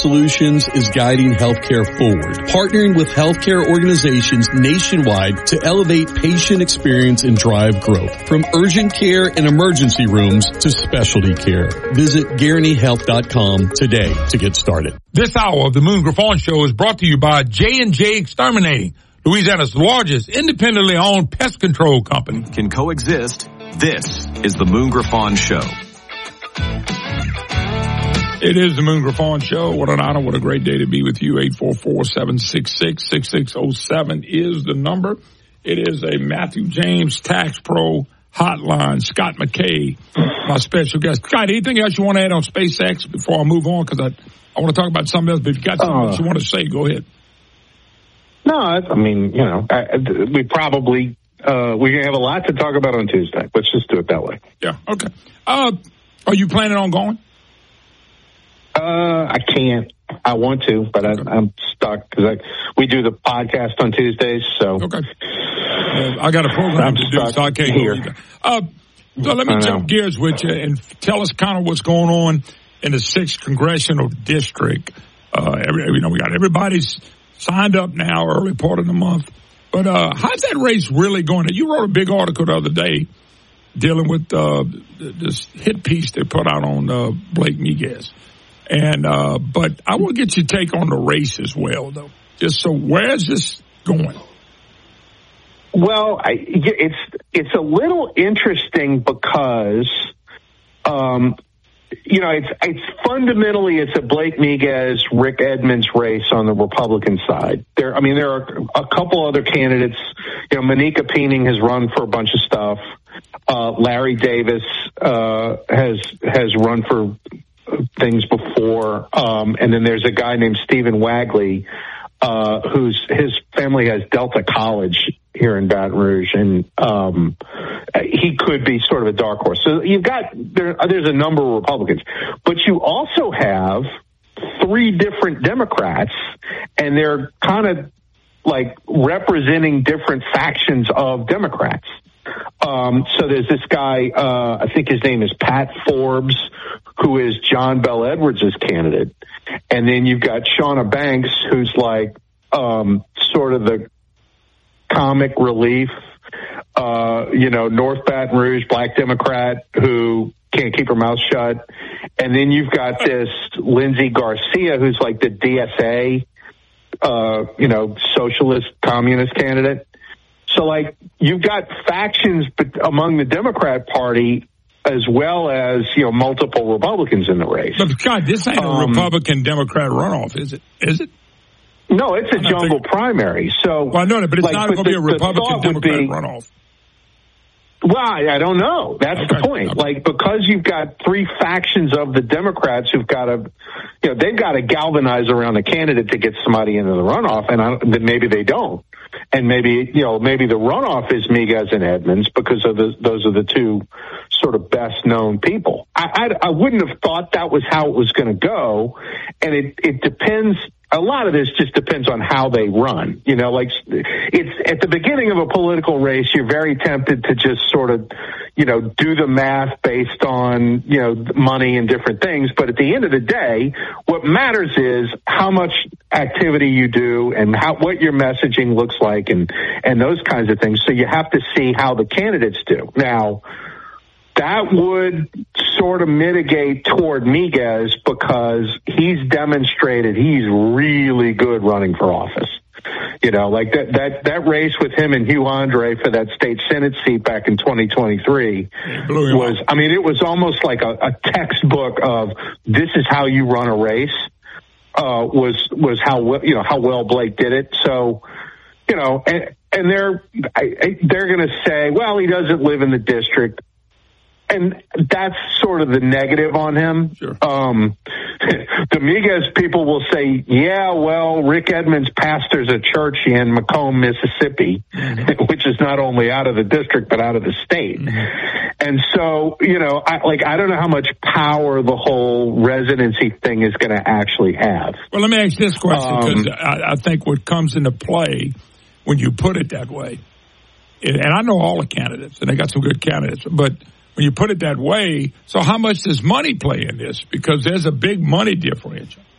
Solutions is guiding healthcare forward, partnering with healthcare organizations nationwide to elevate patient experience and drive growth, from urgent care and emergency rooms to specialty care. Visit GuaranteeHealth.com today to get started. This hour of the Moon Griffon Show is brought to you by J&J Exterminating, Louisiana's largest independently owned pest control company. Can coexist. This is the Moon Griffon Show. It is the Moon Griffon Show. What an honor. What a great day to be with you. 844-766-6607 is the number. It is a Matthew James Tax Pro hotline. Scott McKay, my special guest. Scott, anything else you want to add on SpaceX before I move on? Because I want to talk about something else, but if you got something else you want to say, go ahead. No, I mean, we probably, we're going to have a lot to talk about on Tuesday. Let's just do it that way. Yeah, okay. Are you planning on going? I can't. I want to, but okay. I'm stuck because we do the podcast on Tuesdays. So okay, I got a program to do, so I can't go either. So let me jump gears with you and tell us kind of what's going on in the 6th congressional district. We got everybody's signed up now, early part of the month. But how's that race really going? You wrote a big article the other day dealing with this hit piece they put out on Blake Miguez. And but I will get your take on the race as well, though. Just so, where's this going? Well, it's a little interesting because, it's fundamentally it's a Blake Miguez, Rick Edmonds race on the Republican side. There are a couple other candidates. Monica Peening has run for a bunch of stuff. Larry Davis has run for things before, and then there's a guy named Stephen Wagley, his family has Delta College here in Baton Rouge, and he could be sort of a dark horse. So there's a number of Republicans, but you also have 3 different Democrats, and they're kind of like representing different factions of Democrats. So there's this guy, I think his name is Pat Forbes, who is John Bel Edwards' candidate. And then you've got Shauna Banks, who's like sort of the comic relief, North Baton Rouge Black Democrat who can't keep her mouth shut. And then you've got this Lindsey Garcia, who's like the DSA, socialist communist candidate. So, you've got factions among the Democrat Party as well as, multiple Republicans in the race. But, God, this ain't a Republican-Democrat runoff, is it? Is it? No, it's a jungle primary. So, well, I know that, but it's not going to be a Republican-Democrat runoff. Well, I don't know. That's the point. Okay. Because you've got 3 factions of the Democrats who've got to, they've got to galvanize around a candidate to get somebody into the runoff, and maybe they don't. And maybe the runoff is Miguez and Edmonds because of those are the 2 sort of best known people. I wouldn't have thought that was how it was going to go. And it depends. A lot of this just depends on how they run. It's at the beginning of a political race, you're very tempted to just sort of, do the math based on, money and different things. But at the end of the day, what matters is how much activity you do and what your messaging looks like and those kinds of things. So you have to see how the candidates do. Now, that would sort of mitigate toward Miguez because he's demonstrated he's really good running for office. That race with him and Hugh Andre for that state Senate seat back in 2023 it was almost like a textbook of this is how you run a race, was how well Blake did it. So, and they're going to say, well, he doesn't live in the district. And that's sort of the negative on him. Sure. The Miguez people will say, yeah, well, Rick Edmonds pastors a church in Macomb, Mississippi, which is not only out of the district, but out of the state. And so, I don't know how much power the whole residency thing is going to actually have. Well, let me ask this question, because I think what comes into play when you put it that way, and I know all the candidates, and they got some good candidates, but when you put it that way, so how much does money play in this? Because there's a big money differential.